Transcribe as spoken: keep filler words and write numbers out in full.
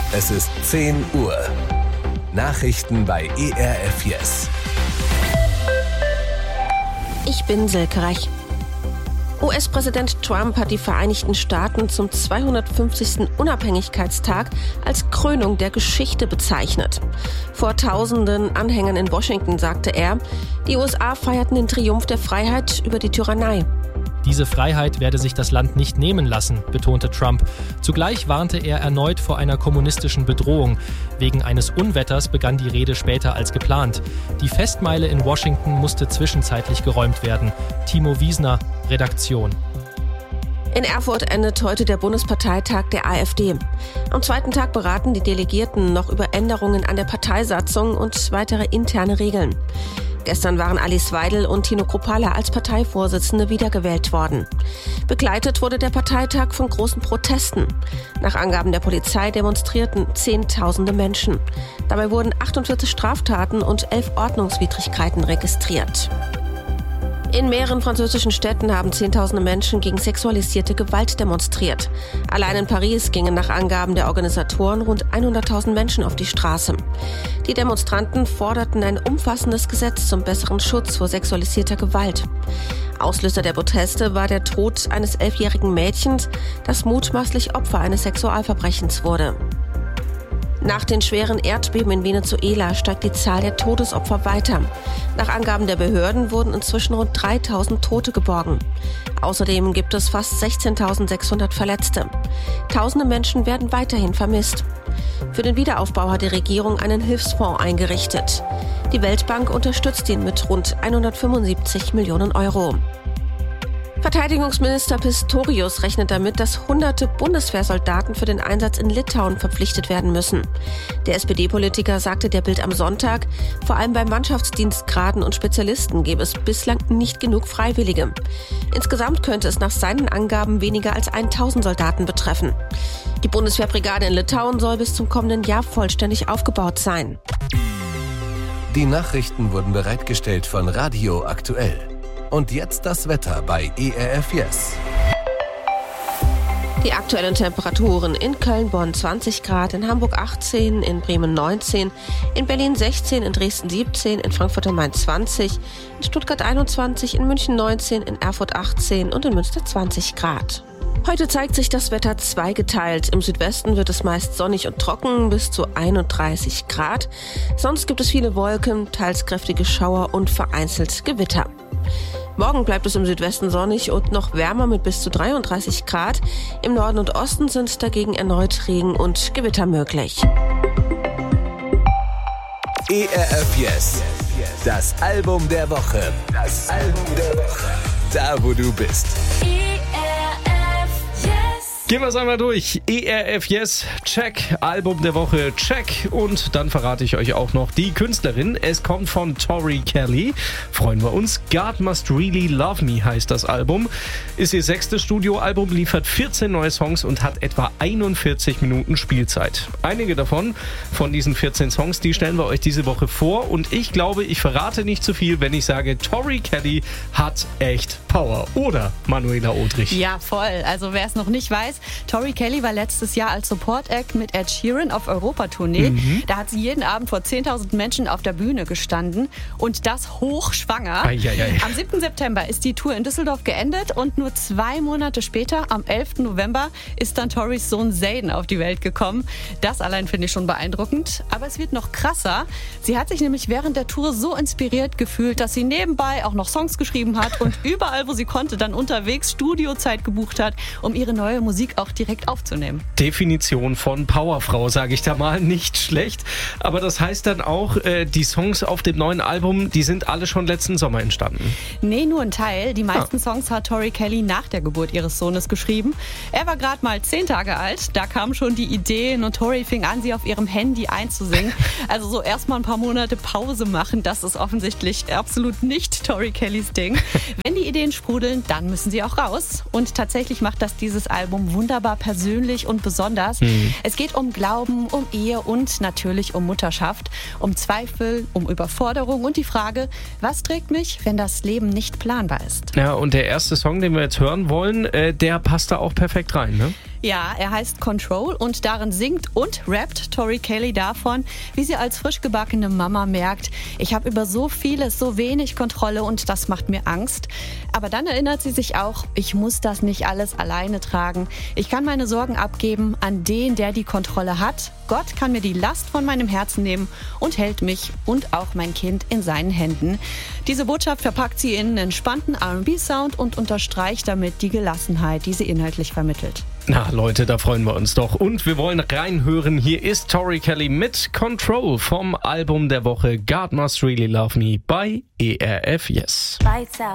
Es ist zehn Uhr. Nachrichten bei E R F Yes. Ich bin Silke Reich. U S-Präsident Trump hat die Vereinigten Staaten zum zweihundertfünfzigsten Unabhängigkeitstag als Krönung der Geschichte bezeichnet. Vor tausenden Anhängern in Washington sagte er, die U S A feierten den Triumph der Freiheit über die Tyrannei. Diese Freiheit werde sich das Land nicht nehmen lassen, betonte Trump. Zugleich warnte er erneut vor einer kommunistischen Bedrohung. Wegen eines Unwetters begann die Rede später als geplant. Die Festmeile in Washington musste zwischenzeitlich geräumt werden. Timo Wiesner, Redaktion. In Erfurt endet heute der Bundesparteitag der AfD. Am zweiten Tag beraten die Delegierten noch über Änderungen an der Parteisatzung und weitere interne Regeln. Gestern waren Alice Weidel und Tino Kruppalla als Parteivorsitzende wiedergewählt worden. Begleitet wurde der Parteitag von großen Protesten. Nach Angaben der Polizei demonstrierten Zehntausende Menschen. Dabei wurden achtundvierzig Straftaten und elf Ordnungswidrigkeiten registriert. In mehreren französischen Städten haben Zehntausende Menschen gegen sexualisierte Gewalt demonstriert. Allein in Paris gingen nach Angaben der Organisatoren rund hunderttausend Menschen auf die Straße. Die Demonstranten forderten ein umfassendes Gesetz zum besseren Schutz vor sexualisierter Gewalt. Auslöser der Proteste war der Tod eines elfjährigen Mädchens, das mutmaßlich Opfer eines Sexualverbrechens wurde. Nach den schweren Erdbeben in Venezuela steigt die Zahl der Todesopfer weiter. Nach Angaben der Behörden wurden inzwischen rund dreitausend Tote geborgen. Außerdem gibt es fast sechzehntausendsechshundert Verletzte. Tausende Menschen werden weiterhin vermisst. Für den Wiederaufbau hat die Regierung einen Hilfsfonds eingerichtet. Die Weltbank unterstützt ihn mit rund hundertfünfundsiebzig Millionen Euro. Verteidigungsminister Pistorius rechnet damit, dass hunderte Bundeswehrsoldaten für den Einsatz in Litauen verpflichtet werden müssen. Der S P D-Politiker sagte der Bild am Sonntag, vor allem bei Mannschaftsdienstgraden und Spezialisten gäbe es bislang nicht genug Freiwillige. Insgesamt könnte es nach seinen Angaben weniger als tausend Soldaten betreffen. Die Bundeswehrbrigade in Litauen soll bis zum kommenden Jahr vollständig aufgebaut sein. Die Nachrichten wurden bereitgestellt von Radio Aktuell. Und jetzt das Wetter bei E R F Yes. Die aktuellen Temperaturen: in Köln, Bonn zwanzig Grad, in Hamburg achtzehn, in Bremen neunzehn, in Berlin sechzehn, in Dresden siebzehn, in Frankfurt am Main zwanzig, in Stuttgart einundzwanzig, in München neunzehn, in Erfurt achtzehn und in Münster zwanzig Grad. Heute zeigt sich das Wetter zweigeteilt. Im Südwesten wird es meist sonnig und trocken, bis zu einunddreißig Grad. Sonst gibt es viele Wolken, teils kräftige Schauer und vereinzelt Gewitter. Morgen bleibt es im Südwesten sonnig und noch wärmer mit bis zu dreiunddreißig Grad. Im Norden und Osten sind dagegen erneut Regen und Gewitter möglich. E R F Yes. Das Album der Woche. Das Album der Woche. Da, wo du bist. Gehen wir es einmal durch. E R F Yes, check. Album der Woche, check. Und dann verrate ich euch auch noch die Künstlerin. Es kommt von Tori Kelly. Freuen wir uns. God Must Really Love Me heißt das Album. Ist ihr sechstes Studioalbum, liefert vierzehn neue Songs und hat etwa einundvierzig Minuten Spielzeit. Einige davon, von diesen vierzehn Songs, die stellen wir euch diese Woche vor. Und ich glaube, ich verrate nicht zu viel, wenn ich sage, Tori Kelly hat echt Power. Oder, Manuela Odrich? Ja, voll. Also wer es noch nicht weiß, Tori Kelly war letztes Jahr als Support-Act mit Ed Sheeran auf Europatournee. Mhm. Da hat sie jeden Abend vor zehntausend Menschen auf der Bühne gestanden und das hochschwanger. Ei, ei, ei. Am siebten September ist die Tour in Düsseldorf geendet und nur zwei Monate später, am elften November, ist dann Toris Sohn Zayn auf die Welt gekommen. Das allein finde ich schon beeindruckend. Aber es wird noch krasser. Sie hat sich nämlich während der Tour so inspiriert gefühlt, dass sie nebenbei auch noch Songs geschrieben hat und überall, wo sie konnte, dann unterwegs Studiozeit gebucht hat, um ihre neue Musik auch direkt aufzunehmen. Definition von Powerfrau, sage ich da mal, nicht schlecht. Aber das heißt dann auch, äh, die Songs auf dem neuen Album, die sind alle schon letzten Sommer entstanden? Nee, nur ein Teil. Die meisten ah. Songs hat Tori Kelly nach der Geburt ihres Sohnes geschrieben. Er war gerade mal zehn Tage alt, da kamen schon die Ideen und Tori fing an, sie auf ihrem Handy einzusingen. Also so erstmal ein paar Monate Pause machen, das ist offensichtlich absolut nicht Tori Kellys Ding. Wenn die Ideen sprudeln, dann müssen sie auch raus. Und tatsächlich macht das dieses Album wunderbar persönlich und besonders. Mhm. Es geht um Glauben, um Ehe und natürlich um Mutterschaft, um Zweifel, um Überforderung und die Frage, was trägt mich, wenn das Leben nicht planbar ist? Ja, und der erste Song, den wir jetzt hören wollen, äh, der passt da auch perfekt rein, ne? Ja, er heißt Control und darin singt und rappt Tori Kelly davon, wie sie als frisch gebackene Mama merkt, ich habe über so vieles so wenig Kontrolle und das macht mir Angst. Aber dann erinnert sie sich auch, ich muss das nicht alles alleine tragen. Ich kann meine Sorgen abgeben an den, der die Kontrolle hat. Gott kann mir die Last von meinem Herzen nehmen und hält mich und auch mein Kind in seinen Händen. Diese Botschaft verpackt sie in einen entspannten R and B-Sound und unterstreicht damit die Gelassenheit, die sie inhaltlich vermittelt. Na Leute, da freuen wir uns doch. Und wir wollen reinhören. Hier ist Tori Kelly mit Control vom Album der Woche God Must Really Love Me bei E R F Yes. Lights out.